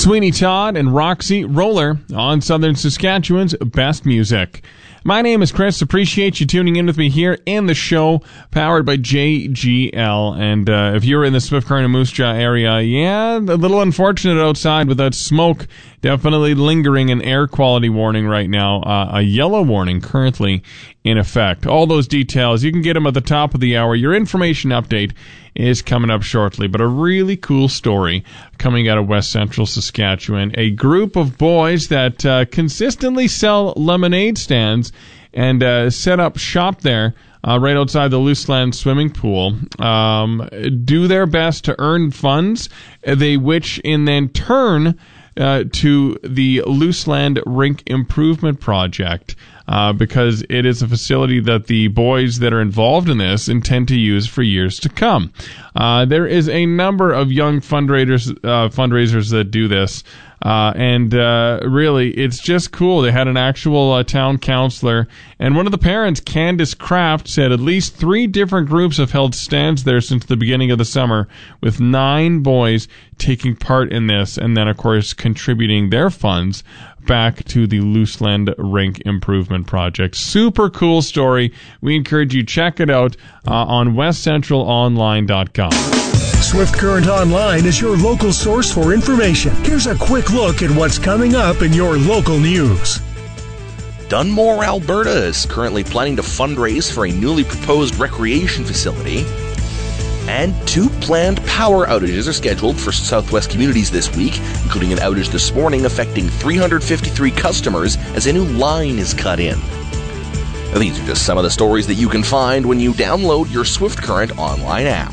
Sweeney Todd and Roxy Roller on Southern Saskatchewan's Best Music. My name is Chris. Appreciate you tuning in with me here in the show, powered by JGL. And if you're in the Swift Current and Moose Jaw area, yeah, a little unfortunate outside with that smoke definitely lingering, an air quality warning right now, a yellow warning currently in effect. All those details, you can get them at the top of the hour. Your information update is coming up shortly, but a really cool story coming out of West Central Saskatchewan. A group of boys that consistently sell lemonade stands and set up shop there right outside the Looseland swimming pool, do their best to earn funds, which in then turn to the Looseland Rink Improvement Project, because it is a facility that the boys that are involved in this intend to use for years to come. There is a number of young fundraisers that do this, and really, it's just cool. They had an actual town councillor, and one of the parents, Candace Kraft, said at least 3 different groups have held stands there since the beginning of the summer, with 9 boys taking part in this, and then, of course, contributing their funds back to the Looseland Rink Improvement Project. Super cool story. We encourage you to check it out on westcentralonline.com. Swift Current Online is your local source for information. Here's a quick look at what's coming up in your local news. Dunmore, Alberta is currently planning to fundraise for a newly proposed recreation facility. And 2 planned power outages are scheduled for Southwest communities this week, including an outage this morning affecting 353 customers as a new line is cut in. Now, these are just some of the stories that you can find when you download your Swift Current online app.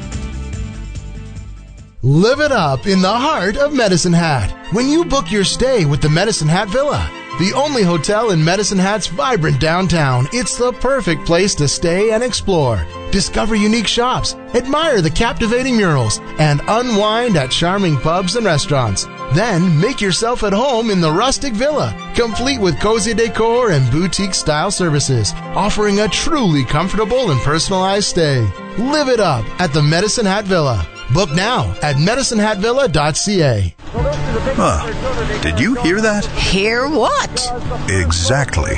Live it up in the heart of Medicine Hat when you book your stay with the Medicine Hat Villa, the only hotel in Medicine Hat's vibrant downtown. It's the perfect place to stay and explore. Discover unique shops, admire the captivating murals, and unwind at charming pubs and restaurants. Then make yourself at home in the rustic villa, complete with cozy decor and boutique-style services, offering a truly comfortable and personalized stay. Live it up at the Medicine Hat Villa. Book now at medicinehatvilla.ca. Did you hear that? Hear what? Exactly.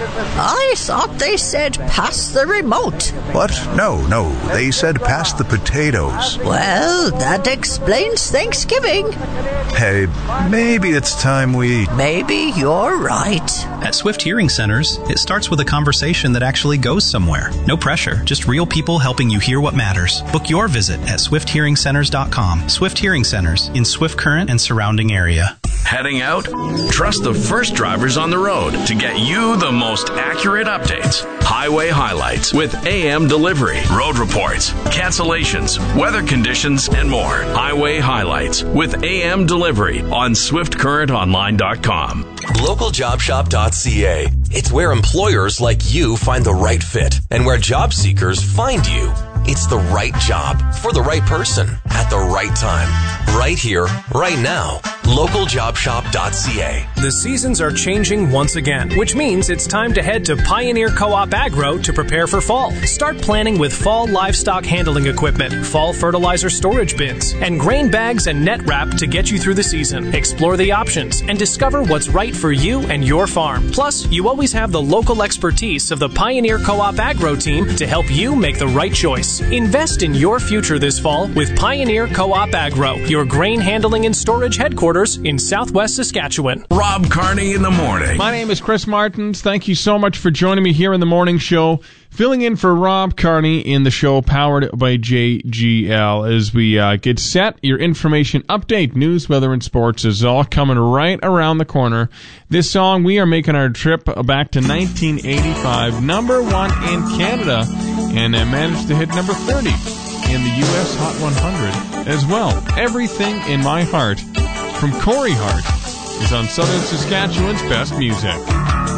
I thought they said pass the remote. What? No. They said pass the potatoes. Well, that explains Thanksgiving. Hey, maybe it's time we... Maybe you're right. At Swift Hearing Centers, it starts with a conversation that actually goes somewhere. No pressure, just real people helping you hear what matters. Book your visit at swifthearingcenters.com. Swift Hearing Centers in Swift Current and surrounding area. Heading out? Trust the first drivers on the road to get you the most accurate updates. Highway highlights with AM delivery, road reports, cancellations, weather conditions, and more. Highway highlights with AM delivery on SwiftCurrentOnline.com. LocalJobShop.ca. It's where employers like you find the right fit and where job seekers find you. It's the right job for the right person at the right time. Right here, right now. LocalJobShop.ca. The seasons are changing once again, which means it's time to head to Pioneer Co-op Agro to prepare for fall. Start planning with fall livestock handling equipment, fall fertilizer storage bins, and grain bags and net wrap to get you through the season. Explore the options and discover what's right for you and your farm. Plus, you always have the local expertise of the Pioneer Co-op Agro team to help you make the right choice. Invest in your future this fall with Pioneer Co-op Agro, your grain handling and storage headquarters in Southwest Saskatchewan. Rob Carney in the morning. My name is Chris Martins. Thank you so much for joining me here in the morning show. Filling in for Rob Carney in the show powered by JGL as we get set. Your information update, news, weather, and sports is all coming right around the corner. This song, we are making our trip back to 1985, #1 in Canada, and managed to hit number 30 in the U.S. Hot 100 as well. Everything in My Heart from Corey Hart is on Southern Saskatchewan's Best Music.